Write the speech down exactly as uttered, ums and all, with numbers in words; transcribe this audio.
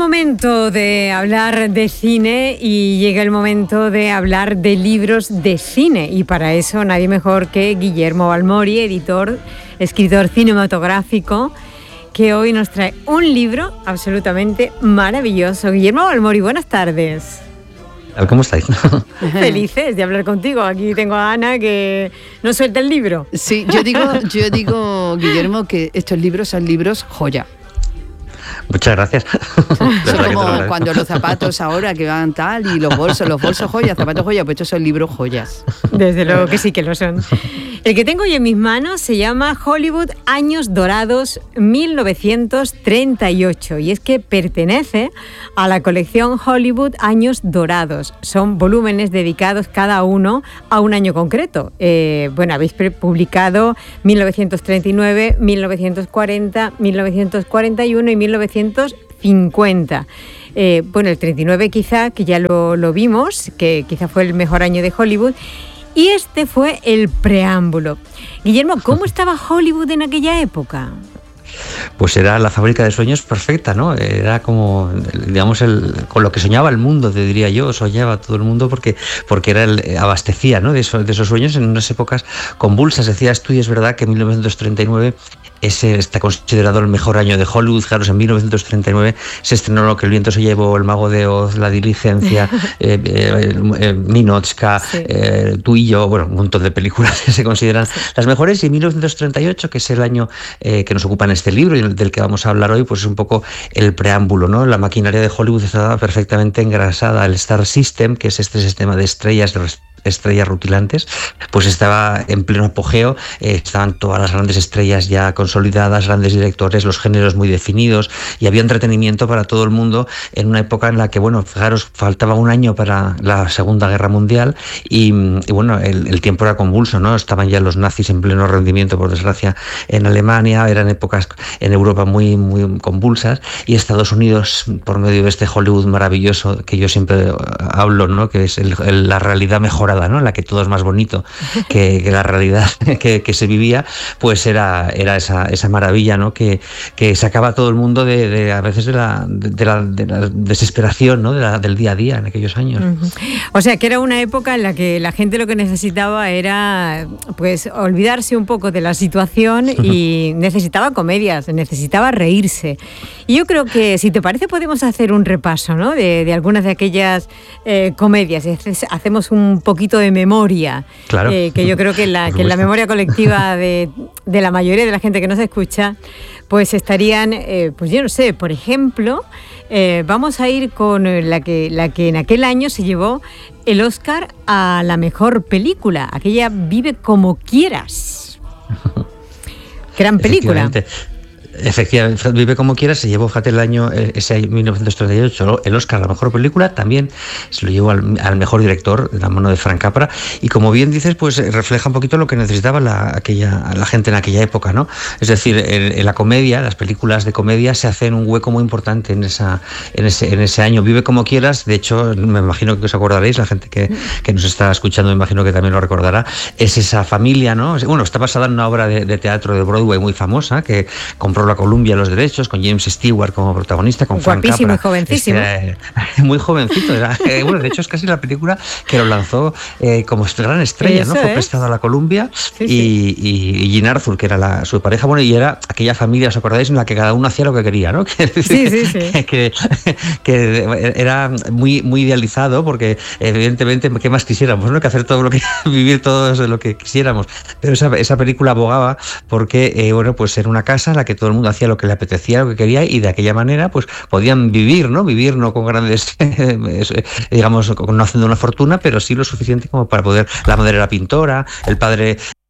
momento de hablar de cine y llega el momento de hablar de libros de cine, y para eso nadie mejor que Guillermo Balmori, editor, escritor cinematográfico, que hoy nos trae un libro absolutamente maravilloso. Guillermo Balmori, buenas tardes. ¿Cómo estáis? Felices de hablar contigo. Aquí tengo a Ana que no suelta el libro. Sí, yo digo, yo digo, Guillermo, que estos libros son libros joya. Muchas gracias. Son como cuando los zapatos ahora que van tal y los bolsos, los bolsos joyas, zapatos joyas, pues estos son libros joyas. Desde luego que sí que lo son. El que tengo hoy en mis manos se llama Hollywood Años Dorados mil novecientos treinta y ocho y es que pertenece a la colección Hollywood Años Dorados. Son volúmenes dedicados cada uno a un año concreto. Eh, bueno, habéis publicado mil novecientos treinta y nueve, mil novecientos cuarenta, mil novecientos cuarenta y uno y mil novecientos cincuenta. Eh, bueno, el treinta y nueve quizá, que ya lo, lo vimos, que quizá fue el mejor año de Hollywood. Y este fue el preámbulo. Guillermo, ¿cómo estaba Hollywood en aquella época? Pues era la fábrica de sueños perfecta, ¿no? Era como, digamos, el, con lo que soñaba el mundo, te diría yo, soñaba todo el mundo porque, porque era el, abastecía, ¿no? de, eso, de esos sueños en unas épocas convulsas. Decías tú, y es verdad que mil novecientos treinta y nueve ese está considerado el mejor año de Hollywood. Claro, en mil novecientos treinta y nueve se estrenó Lo que el viento se llevó, El mago de Oz, La diligencia, eh, eh, eh, Ninotchka, sí. eh, Tú y yo, bueno, un montón de películas que se consideran sí. las mejores. Y mil novecientos treinta y ocho, que es el año eh, que nos ocupa en este libro y del que vamos a hablar hoy, pues es un poco el preámbulo, ¿no? La maquinaria de Hollywood estaba perfectamente engrasada. El Star System, que es este sistema de estrellas, de estrellas rutilantes, pues estaba en pleno apogeo. Eh, estaban todas las grandes estrellas ya consolidadas, grandes directores, los géneros muy definidos, y había entretenimiento para todo el mundo en una época en la que, bueno, fijaros, faltaba un año para la Segunda Guerra Mundial y, y bueno, el, el tiempo era convulso, ¿no? Estaban ya los nazis en pleno rendimiento, por desgracia, en Alemania. Eran épocas en Europa muy, muy convulsas, y Estados Unidos, por medio de este Hollywood maravilloso que yo siempre hablo, ¿no? Que es el, el, la realidad mejorada, ¿no? En la que todo es más bonito que, que la realidad que, que se vivía, pues era, era esa, esa maravilla, ¿no? Que, que sacaba todo el mundo de, de a veces de la, de, de la, de la desesperación, ¿no? De la, del día a día en aquellos años. Uh-huh. O sea, que era una época en la que la gente lo que necesitaba era, pues, olvidarse un poco de la situación y necesitaba comedias, necesitaba reírse. Y yo creo que, si te parece, podemos hacer un repaso, ¿no? De, de algunas de aquellas eh, comedias. Hacemos un poquito de memoria, claro. eh, que yo creo que en la, que en la memoria colectiva de, de la mayoría de la gente que nos escucha, pues estarían, eh, pues yo no sé, por ejemplo, eh, vamos a ir con la que, la que en aquel año se llevó el Oscar a la mejor película, aquella Vive como quieras. Gran película. Efectivamente, Vive como quieras se llevó, fíjate, el año ese año mil novecientos treinta y ocho el Oscar a la mejor película. También se lo llevó al, al mejor director, de la mano de Frank Capra, y como bien dices, pues refleja un poquito lo que necesitaba la, aquella, la gente en aquella época, ¿no? Es decir, en, en la comedia, las películas de comedia se hacen un hueco muy importante en esa en ese, en ese año. Vive como quieras, de hecho, me imagino que os acordaréis, la gente que, que nos está escuchando me imagino que también lo recordará, es esa familia, ¿no? Bueno, está basada en una obra de, de teatro de Broadway muy famosa, que compró la Columbia los derechos, con James Stewart como protagonista, con Frank Capra. Guapísimo y jovencísimo. Este, muy jovencito. Era, eh, bueno, de hecho es casi la película que lo lanzó eh, como gran estrella, Eso ¿no? Fue es. prestado a la Columbia, sí, y, sí. y, y Jean Arthur, que era la, su pareja, bueno, y era aquella familia, ¿os acordáis? En la que cada uno hacía lo que quería, ¿no? Que, sí, sí, sí. Que, que, que era muy, muy idealizado, porque evidentemente, ¿qué más quisiéramos, no? Que hacer todo lo que, vivir todo lo que quisiéramos. Pero esa, esa película abogaba porque, eh, bueno, pues era una casa en la que todo el mundo hacía lo que le apetecía, lo que quería, y de aquella manera pues podían vivir, ¿no? Vivir no con grandes, digamos, no haciendo una fortuna, pero sí lo suficiente como para poder. La madre era pintora, el padre